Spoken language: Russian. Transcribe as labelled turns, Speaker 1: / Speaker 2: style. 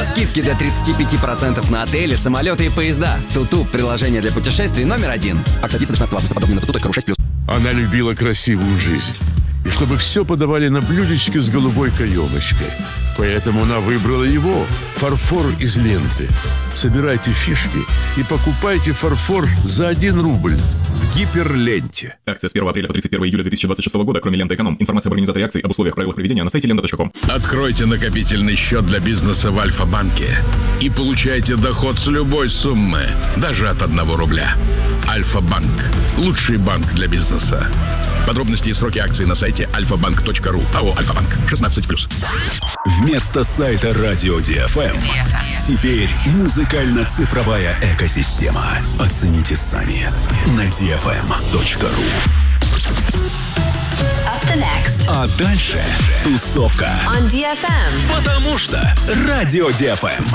Speaker 1: Скидки до 35% на отели, самолеты и поезда. Туту – приложение для путешествий номер 1. Акция длится до 16 августа. Подробнее на tutu.ru 6+.
Speaker 2: Она любила красивую жизнь. И чтобы все подавали на блюдечке с голубой каемочкой. Поэтому она выбрала его – фарфор из ленты. Собирайте фишки и покупайте фарфор за 1 рубль в Гиперленте.
Speaker 3: Акция с 1 апреля по 31 июля 2026 года, кроме ленты «Эконом». Информация об организаторе акций, об условиях, правилах проведения на сайте lenta.com.
Speaker 4: Откройте накопительный счет для бизнеса в Альфа-банке и получайте доход с любой суммы, даже от 1 рубля. Альфа-банк – лучший банк для бизнеса. Подробности и сроки акций на сайте alfabank.ru. АО «Альфа-банк». 16+.
Speaker 5: Вместо сайта Radio DFM теперь музыкально-цифровая экосистема. Оцените сами на dfm.ru. А дальше тусовка.
Speaker 6: On DFM.
Speaker 5: Потому что Radio DFM.